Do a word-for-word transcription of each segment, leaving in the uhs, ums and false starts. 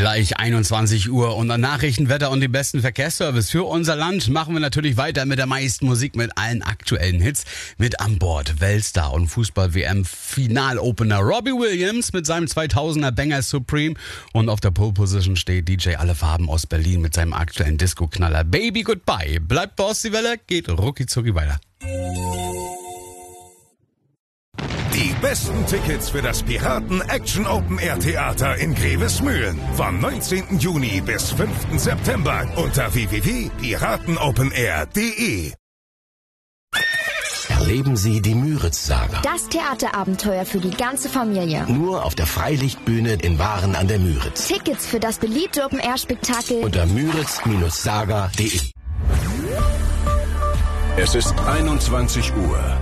Gleich einundzwanzig Uhr und an Nachrichten, Wetter und dem besten Verkehrsservice für unser Land machen wir natürlich weiter mit der meisten Musik, mit allen aktuellen Hits. Mit an Bord Weltstar und Fußball-W M-Finalopener Robbie Williams mit seinem zweitausender Banger Supreme. Und auf der Pole Position steht D J Alle Farben aus Berlin mit seinem aktuellen Disco-Knaller Baby Goodbye. Bleibt bei Ostseewelle, geht rucki zucki weiter. Die besten Tickets für das Piraten Action Open Air Theater in Grevesmühlen vom neunzehnten Juni bis fünften September unter w w w punkt piratenopenair punkt de. Erleben Sie die Müritz-Saga. Das Theaterabenteuer für die ganze Familie. Nur auf der Freilichtbühne in Waren an der Müritz. Tickets für das beliebte Open-Air-Spektakel unter müritz Saga punkt de. Es ist einundzwanzig Uhr.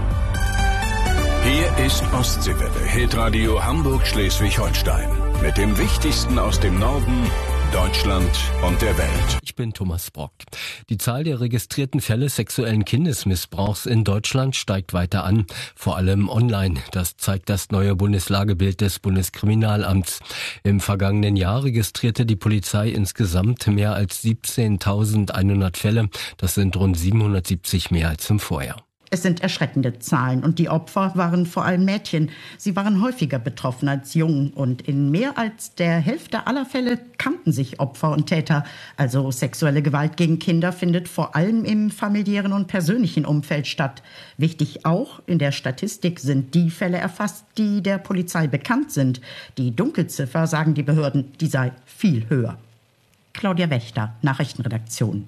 Hier ist Ostseewelle, Hitradio Hamburg-Schleswig-Holstein. Mit dem Wichtigsten aus dem Norden, Deutschland und der Welt. Ich bin Thomas Brock. Die Zahl der registrierten Fälle sexuellen Kindesmissbrauchs in Deutschland steigt weiter an, vor allem online. Das zeigt das neue Bundeslagebild des Bundeskriminalamts. Im vergangenen Jahr registrierte die Polizei insgesamt mehr als siebzehntausendeinhundert Fälle. Das sind rund siebenhundertsiebzig mehr als im Vorjahr. Es sind erschreckende Zahlen und die Opfer waren vor allem Mädchen. Sie waren häufiger betroffen als Jungen und in mehr als der Hälfte aller Fälle kannten sich Opfer und Täter. Also sexuelle Gewalt gegen Kinder findet vor allem im familiären und persönlichen Umfeld statt. Wichtig auch, in der Statistik sind die Fälle erfasst, die der Polizei bekannt sind. Die Dunkelziffer, sagen die Behörden, die sei viel höher. Claudia Wächter, Nachrichtenredaktion.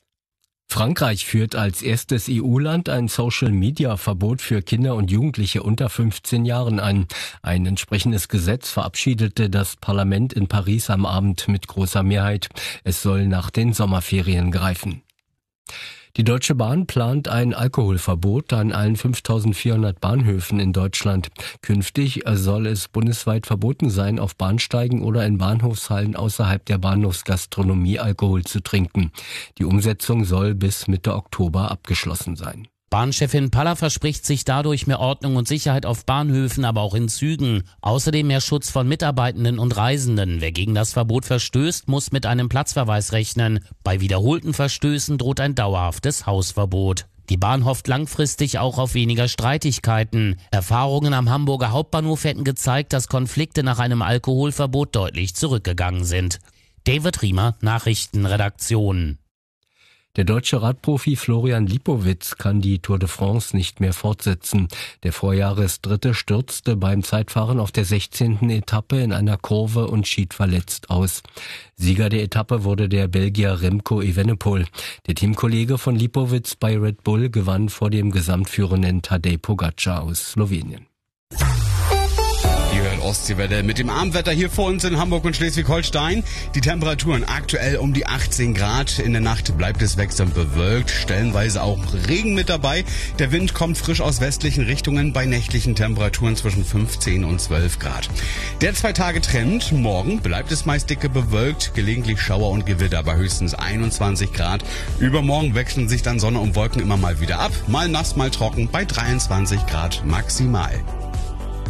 Frankreich führt als erstes E U-Land ein Social-Media-Verbot für Kinder und Jugendliche unter fünfzehn Jahren ein. Ein entsprechendes Gesetz verabschiedete das Parlament in Paris am Abend mit großer Mehrheit. Es soll nach den Sommerferien greifen. Die Deutsche Bahn plant ein Alkoholverbot an allen fünftausendvierhundert Bahnhöfen in Deutschland. Künftig soll es bundesweit verboten sein, auf Bahnsteigen oder in Bahnhofshallen außerhalb der Bahnhofsgastronomie Alkohol zu trinken. Die Umsetzung soll bis Mitte Oktober abgeschlossen sein. Bahnchefin Paller verspricht sich dadurch mehr Ordnung und Sicherheit auf Bahnhöfen, aber auch in Zügen. Außerdem mehr Schutz von Mitarbeitenden und Reisenden. Wer gegen das Verbot verstößt, muss mit einem Platzverweis rechnen. Bei wiederholten Verstößen droht ein dauerhaftes Hausverbot. Die Bahn hofft langfristig auch auf weniger Streitigkeiten. Erfahrungen am Hamburger Hauptbahnhof hätten gezeigt, dass Konflikte nach einem Alkoholverbot deutlich zurückgegangen sind. David Riemer, Nachrichtenredaktion. Der deutsche Radprofi Florian Lipowitz kann die Tour de France nicht mehr fortsetzen. Der Vorjahresdritte stürzte beim Zeitfahren auf der sechzehnten Etappe in einer Kurve und schied verletzt aus. Sieger der Etappe wurde der Belgier Remco Evenepoel. Der Teamkollege von Lipowitz bei Red Bull gewann vor dem gesamtführenden Tadej Pogačar aus Slowenien. Ihr hört Ostseewelle mit dem Abendwetter hier vor uns in Hamburg und Schleswig-Holstein. Die Temperaturen aktuell um die achtzehn Grad. In der Nacht bleibt es wechselnd bewölkt, stellenweise auch Regen mit dabei. Der Wind kommt frisch aus westlichen Richtungen bei nächtlichen Temperaturen zwischen fünfzehn und zwölf Grad. Der Zwei-Tage-Trend: morgen bleibt es meist dicke bewölkt, gelegentlich Schauer und Gewitter bei höchstens einundzwanzig Grad. Übermorgen wechseln sich dann Sonne und Wolken immer mal wieder ab. Mal nass, mal trocken bei dreiundzwanzig Grad maximal.